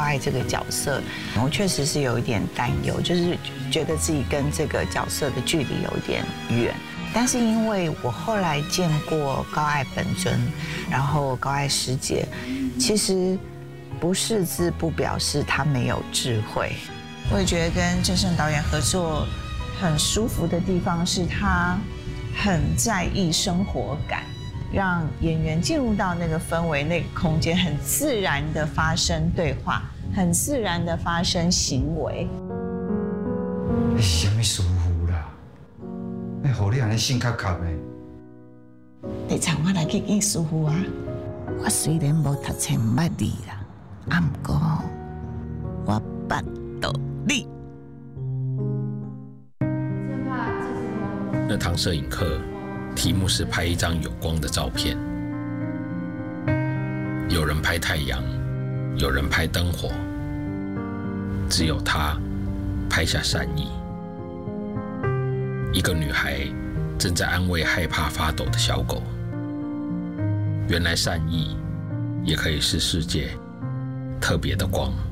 爱这个角色，我确实是有一点担忧，就是觉得自己跟这个角色的距离有一点远。但是因为我后来见过高爱本尊，然后高爱师姐，其实不识字不表示他没有智慧。我也觉得跟郑胜导演合作很舒服的地方是他很在意生活感，让演员进入到那个氛围、那个空间，很自然的发生对话，很自然的发生行为。 你是什么师傅啦？要让你安尼性格的？ 你请我来去见师傅啊！我虽然无读册唔捌字啦，啊不过我捌到你。 那堂摄影课题目是拍一张有光的照片，有人拍太阳，有人拍灯火，只有他拍下善意。一个女孩正在安慰害怕发抖的小狗。原来善意也可以是世界特别的光。